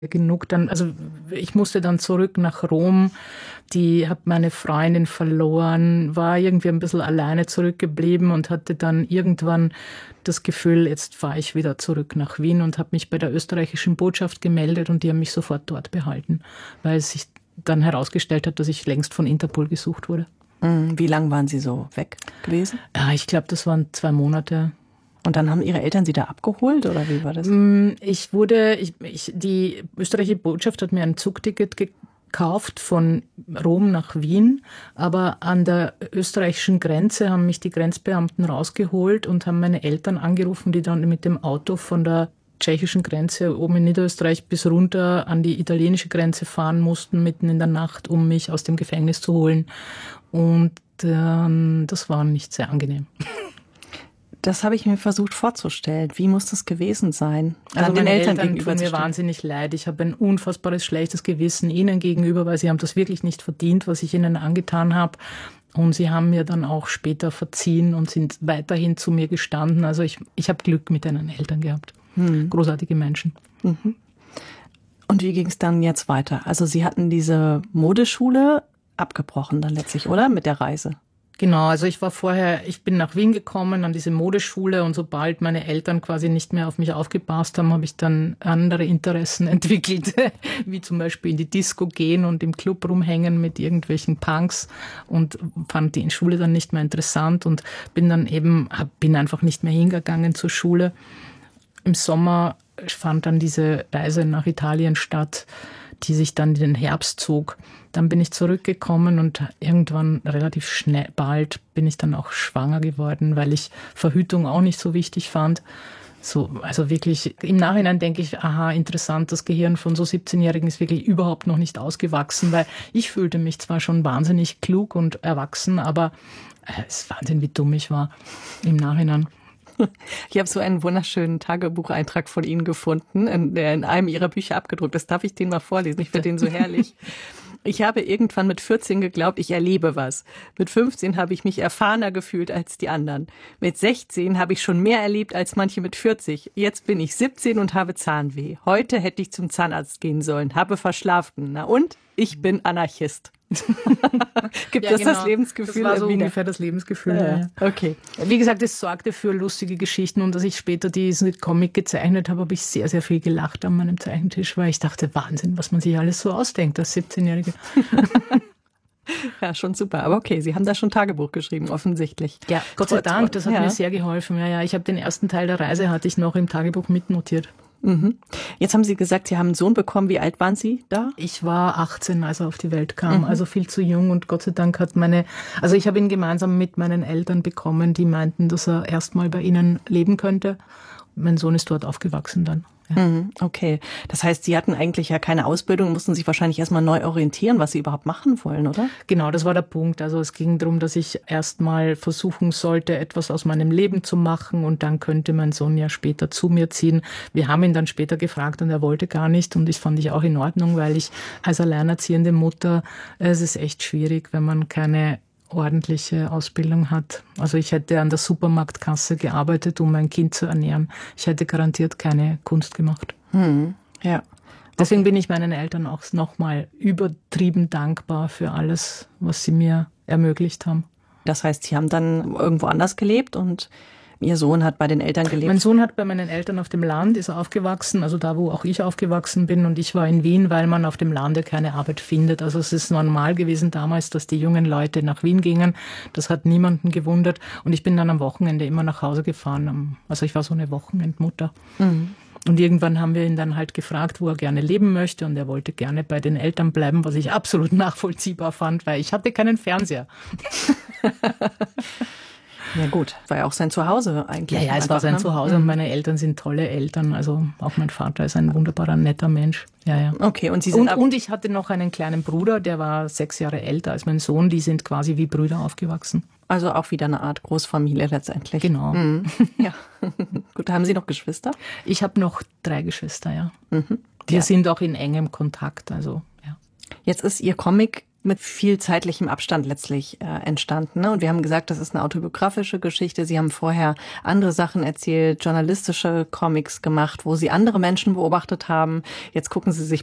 genug dann, also ich musste dann zurück nach Rom, die habe meine Freundin verloren, war irgendwie ein bisschen alleine zurückgeblieben und hatte dann irgendwann das Gefühl, jetzt fahre ich wieder zurück nach Wien und habe mich bei der österreichischen Botschaft gemeldet und die haben mich sofort dort behalten, weil es sich dann herausgestellt hat, dass ich längst von Interpol gesucht wurde. Wie lange waren Sie so weg gewesen? Ja, ich glaube, das waren 2 Monate. Und dann haben Ihre Eltern Sie da abgeholt oder wie war das? Die österreichische Botschaft hat mir ein Zugticket gekauft von Rom nach Wien, aber an der österreichischen Grenze haben mich die Grenzbeamten rausgeholt und haben meine Eltern angerufen, die dann mit dem Auto von der tschechischen Grenze oben in Niederösterreich bis runter an die italienische Grenze fahren mussten, mitten in der Nacht, um mich aus dem Gefängnis zu holen. Und das war nicht sehr angenehm. Das habe ich mir versucht vorzustellen. Wie muss das gewesen sein? Also meine Eltern tun mir wahnsinnig leid. Ich habe ein unfassbares schlechtes Gewissen ihnen gegenüber, weil sie haben das wirklich nicht verdient, was ich ihnen angetan habe. Und sie haben mir dann auch später verziehen und sind weiterhin zu mir gestanden. Also ich habe Glück mit ihren Eltern gehabt. Großartige Menschen. Mhm. Und wie ging es dann jetzt weiter? Also Sie hatten diese Modeschule abgebrochen dann letztlich, oder? Mit der Reise. Genau, also ich bin nach Wien gekommen an diese Modeschule und sobald meine Eltern quasi nicht mehr auf mich aufgepasst haben, habe ich dann andere Interessen entwickelt, wie zum Beispiel in die Disco gehen und im Club rumhängen mit irgendwelchen Punks und fand die Schule dann nicht mehr interessant und bin einfach nicht mehr hingegangen zur Schule. Im Sommer fand dann diese Reise nach Italien statt, die sich dann in den Herbst zog. Dann bin ich zurückgekommen und irgendwann relativ bald bin ich dann auch schwanger geworden, weil ich Verhütung auch nicht so wichtig fand. Also wirklich, im Nachhinein denke ich, aha, interessant, das Gehirn von so 17-Jährigen ist wirklich überhaupt noch nicht ausgewachsen, weil ich fühlte mich zwar schon wahnsinnig klug und erwachsen, aber es ist Wahnsinn, wie dumm ich war im Nachhinein. Ich habe so einen wunderschönen Tagebucheintrag von Ihnen gefunden, der in einem Ihrer Bücher abgedruckt ist. Darf ich den mal vorlesen? Ich finde den so herrlich. Ich habe irgendwann mit 14 geglaubt, ich erlebe was. Mit 15 habe ich mich erfahrener gefühlt als die anderen. Mit 16 habe ich schon mehr erlebt als manche mit 40. Jetzt bin ich 17 und habe Zahnweh. Heute hätte ich zum Zahnarzt gehen sollen, habe verschlafen. Na und? Ich bin Anarchist. Gibt ja, das genau. Das Lebensgefühl? Das war so ungefähr das Lebensgefühl. Ja. Okay. Wie gesagt, es sorgte für lustige Geschichten und als ich später diesen Comic gezeichnet habe, habe ich sehr, sehr viel gelacht an meinem Zeichentisch, weil ich dachte, Wahnsinn, was man sich alles so ausdenkt als 17-Jährige. Ja, schon super. Aber okay, Sie haben da schon Tagebuch geschrieben, offensichtlich. Ja, Gott sei Dank, das hat mir sehr geholfen. Ja, ich habe den ersten Teil der Reise hatte ich noch im Tagebuch mitnotiert. Mhm. Jetzt haben Sie gesagt, Sie haben einen Sohn bekommen. Wie alt waren Sie da? Ich war 18, als er auf die Welt kam, also viel zu jung und Gott sei Dank ich habe ihn gemeinsam mit meinen Eltern bekommen, die meinten, dass er erstmal bei ihnen leben könnte. Mein Sohn ist dort aufgewachsen dann. Ja. Okay, das heißt, Sie hatten eigentlich ja keine Ausbildung, mussten sich wahrscheinlich erstmal neu orientieren, was Sie überhaupt machen wollen, oder? Genau, das war der Punkt. Also es ging darum, dass ich erstmal versuchen sollte, etwas aus meinem Leben zu machen und dann könnte mein Sohn ja später zu mir ziehen. Wir haben ihn dann später gefragt und er wollte gar nicht und das fand ich auch in Ordnung, weil ich als alleinerziehende Mutter, es ist echt schwierig, wenn man keine ordentliche Ausbildung hat. Also ich hätte an der Supermarktkasse gearbeitet, um mein Kind zu ernähren. Ich hätte garantiert keine Kunst gemacht. Ja. Deswegen bin ich meinen Eltern auch nochmal übertrieben dankbar für alles, was sie mir ermöglicht haben. Das heißt, Sie haben dann irgendwo anders gelebt und Ihr Sohn hat bei den Eltern gelebt? Mein Sohn hat bei meinen Eltern auf dem Land, ist aufgewachsen, also da, wo auch ich aufgewachsen bin. Und ich war in Wien, weil man auf dem Lande keine Arbeit findet. Also es ist normal gewesen damals, dass die jungen Leute nach Wien gingen. Das hat niemanden gewundert. Und ich bin dann am Wochenende immer nach Hause gefahren. Also ich war so eine Wochenendmutter. Und irgendwann haben wir ihn dann halt gefragt, wo er gerne leben möchte. Und er wollte gerne bei den Eltern bleiben, was ich absolut nachvollziehbar fand, weil ich hatte keinen Fernseher. Ja gut, war ja auch sein Zuhause eigentlich. Ja, es war sein Zuhause und meine Eltern sind tolle Eltern. Also auch mein Vater ist ein wunderbarer, netter Mensch. Ja. Okay, und und ich hatte noch einen kleinen Bruder, der war 6 Jahre älter als mein Sohn. Die sind quasi wie Brüder aufgewachsen. Also auch wieder eine Art Großfamilie letztendlich. Genau. Ja. Gut, haben Sie noch Geschwister? Ich habe noch 3 Geschwister, ja. Wir sind auch in engem Kontakt, also ja. Jetzt ist Ihr Comic mit viel zeitlichem Abstand letztlich entstanden. Ne? Und wir haben gesagt, das ist eine autobiografische Geschichte. Sie haben vorher andere Sachen erzählt, journalistische Comics gemacht, wo Sie andere Menschen beobachtet haben. Jetzt gucken Sie sich